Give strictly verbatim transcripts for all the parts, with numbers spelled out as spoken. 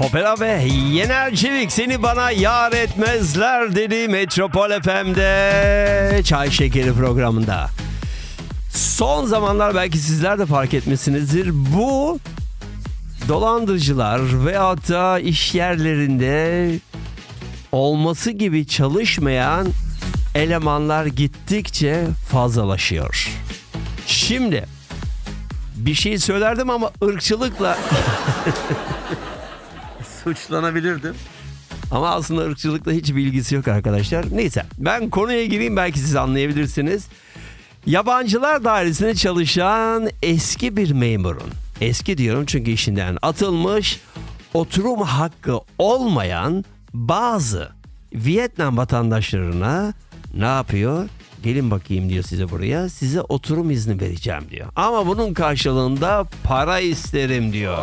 Opera ve Yener Çevik seni bana yar etmezler dedi Metropol F M'de Çay Şekeri programında. Son zamanlar belki sizler de fark etmişsinizdir. Bu dolandırıcılar veyahut da iş yerlerinde olması gibi çalışmayan elemanlar gittikçe fazlalaşıyor. Şimdi bir şey söylerdim ama ırkçılıkla suçlanabilirdim. Ama aslında ırkçılıkla hiç bilgisi yok arkadaşlar. Neyse ben konuya gireyim, belki siz anlayabilirsiniz. Yabancılar dairesinde çalışan eski bir memurun, eski diyorum çünkü işinden atılmış, oturum hakkı olmayan bazı Vietnam vatandaşlarına ne yapıyor? Gelin bakayım diyor size buraya. Size oturum izni vereceğim diyor. Ama bunun karşılığında para isterim diyor.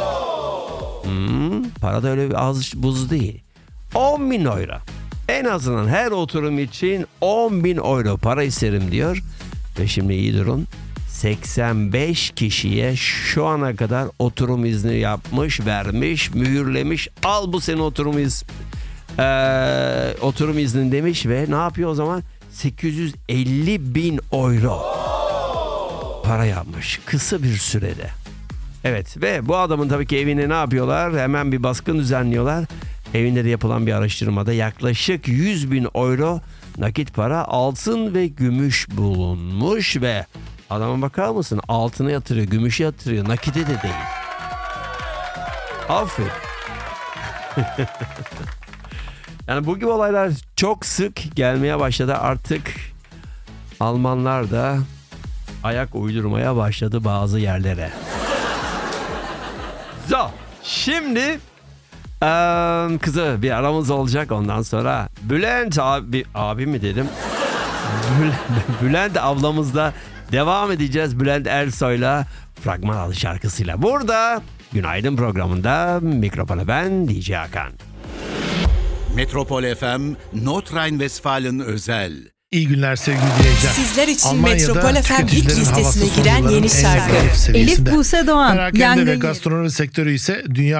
Hmm, para da öyle bir az buz değil. on bin euro. En azından her oturum için on bin euro para isterim diyor. Ve şimdi iyi durun. seksen beş kişiye şu ana kadar oturum izni yapmış, vermiş, mühürlemiş. Al bu senin oturum iz, ee, oturum iznin demiş ve ne yapıyor o zaman? sekiz yüz elli bin euro para yapmış kısa bir sürede. Evet ve bu adamın tabii ki evine ne yapıyorlar? Hemen bir baskın düzenliyorlar. Evinde de yapılan bir araştırmada yaklaşık yüz bin euro nakit para, altın ve gümüş bulunmuş ve adama bakar mısın? Altına yatırıyor, gümüşe yatırıyor, nakite de değil. Aferin. Yani bu gibi olaylar çok sık gelmeye başladı. Artık Almanlar da ayak uydurmaya başladı bazı yerlere. So, şimdi ee, kızı bir aramız olacak, ondan sonra Bülent abi, abi mi dedim? Bülent, Bülent ablamızla devam edeceğiz. Bülent Ersoy'la Fragman adlı şarkısıyla. Burada Günaydın programında mikrofona ben D J Hakan. Metropol F M, Nordrhein-Westfalen özel. İyi günler sevgili dinleyiciler. Sizler için Almanya'da Metropol F M hit tüketicilerin listesine havası giren sonraların yeni en şarkı. zayıf seviyesinde. Elif Buse Doğan. Perakende Yangın ve yeri. gastronomi sektörü ise dünya